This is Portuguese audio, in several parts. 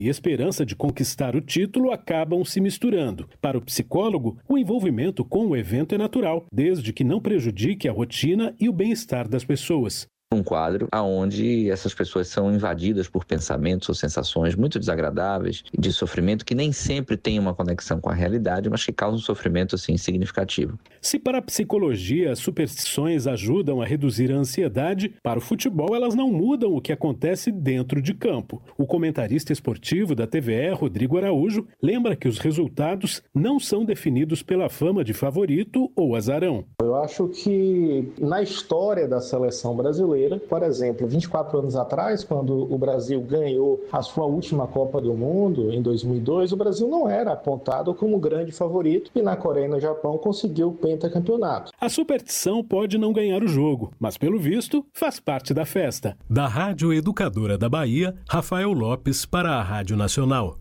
e esperança de conquistar o título acabam se misturando. Para o psicólogo, o envolvimento com o evento é natural, desde que não prejudique a rotina e o bem-estar das pessoas. Um quadro onde essas pessoas são invadidas por pensamentos ou sensações muito desagradáveis e de sofrimento que nem sempre têm uma conexão com a realidade, mas que causam sofrimento assim, significativo. Se para a psicologia as superstições ajudam a reduzir a ansiedade, para o futebol elas não mudam o que acontece dentro de campo. O comentarista esportivo da TVE, Rodrigo Araújo, lembra que os resultados não são definidos pela fama de favorito ou azarão. Eu acho que na história da seleção brasileira, por exemplo, 24 anos atrás, quando o Brasil ganhou a sua última Copa do Mundo, em 2002, o Brasil não era apontado como grande favorito e na Coreia e no Japão conseguiu o pentacampeonato. A superstição pode não ganhar o jogo, mas pelo visto faz parte da festa. Da Rádio Educadora da Bahia, Rafael Lopes para a Rádio Nacional.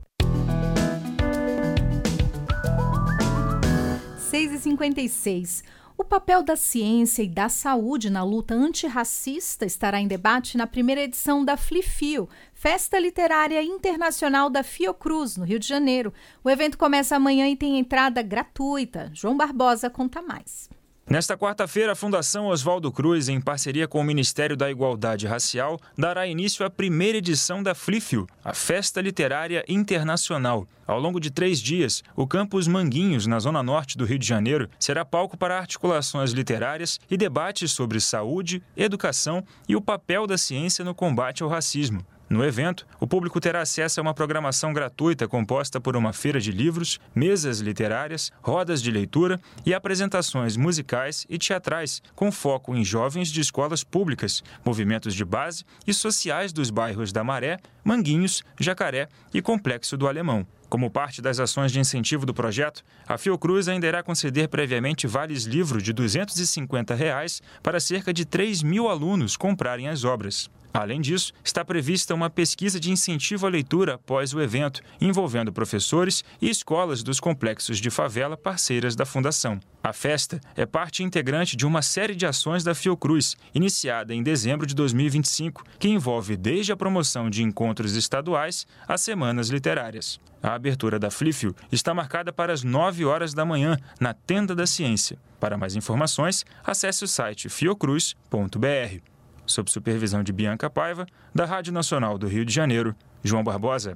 6h56. O papel da ciência e da saúde na luta antirracista estará em debate na primeira edição da FliFio, Festa Literária Internacional da Fiocruz, no Rio de Janeiro. O evento começa amanhã e tem entrada gratuita. João Barbosa conta mais. Nesta quarta-feira, a Fundação Oswaldo Cruz, em parceria com o Ministério da Igualdade Racial, dará início à primeira edição da FliFio, a Festa Literária Internacional. Ao longo de 3 dias, o campus Manguinhos, na zona norte do Rio de Janeiro, será palco para articulações literárias e debates sobre saúde, educação e o papel da ciência no combate ao racismo. No evento, o público terá acesso a uma programação gratuita composta por uma feira de livros, mesas literárias, rodas de leitura e apresentações musicais e teatrais, com foco em jovens de escolas públicas, movimentos de base e sociais dos bairros da Maré, Manguinhos, Jacaré e Complexo do Alemão. Como parte das ações de incentivo do projeto, a Fiocruz ainda irá conceder previamente vales livro de R$ 250 para cerca de 3.000 alunos comprarem as obras. Além disso, está prevista uma pesquisa de incentivo à leitura após o evento, envolvendo professores e escolas dos complexos de favela parceiras da Fundação. A festa é parte integrante de uma série de ações da Fiocruz, iniciada em dezembro de 2025, que envolve desde a promoção de encontros estaduais às semanas literárias. A abertura da FliFio está marcada para as 9 horas da manhã, na Tenda da Ciência. Para mais informações, acesse o site fiocruz.br. Sob supervisão de Bianca Paiva, da Rádio Nacional do Rio de Janeiro, João Barbosa.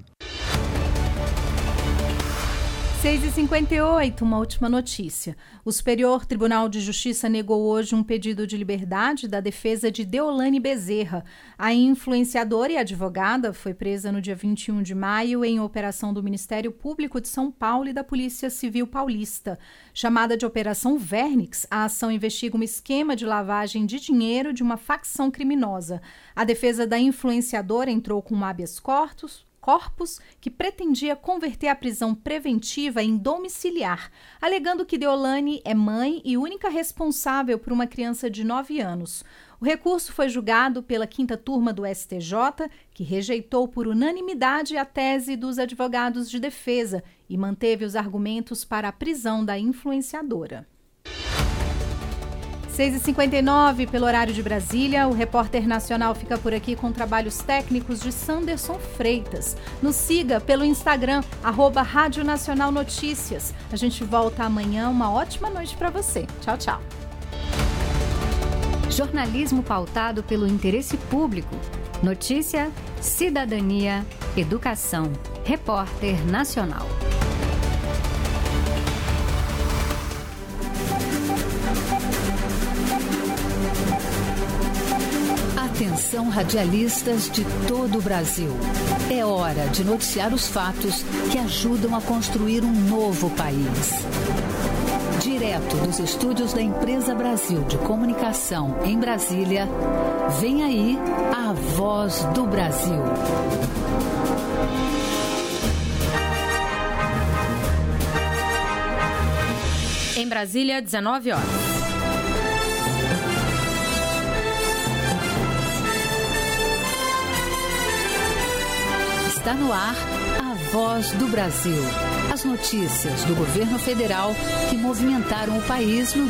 6h58, uma última notícia. O Superior Tribunal de Justiça negou hoje um pedido de liberdade da defesa de Deolane Bezerra. A influenciadora e advogada foi presa no dia 21 de maio em operação do Ministério Público de São Paulo e da Polícia Civil Paulista. Chamada de Operação Vernix, a ação investiga um esquema de lavagem de dinheiro de uma facção criminosa. A defesa da influenciadora entrou com um habeas corpus que pretendia converter a prisão preventiva em domiciliar, alegando que Deolane é mãe e única responsável por uma criança de 9 anos. O recurso foi julgado pela 5ª turma do STJ, que rejeitou por unanimidade a tese dos advogados de defesa e manteve os argumentos para a prisão da influenciadora. 6h59, pelo horário de Brasília, o Repórter Nacional fica por aqui com trabalhos técnicos de Sanderson Freitas. Nos siga pelo Instagram, @Rádio Nacional Notícias. A gente volta amanhã. Uma ótima noite para você. Tchau, tchau. Jornalismo pautado pelo interesse público. Notícia, cidadania, educação. Repórter Nacional. Atenção, radialistas de todo o Brasil. É hora de noticiar os fatos que ajudam a construir um novo país. Direto dos estúdios da Empresa Brasil de Comunicação, em Brasília, vem aí a Voz do Brasil. Em Brasília, 19 horas. Está no ar a Voz do Brasil. As notícias do governo federal que movimentaram o país no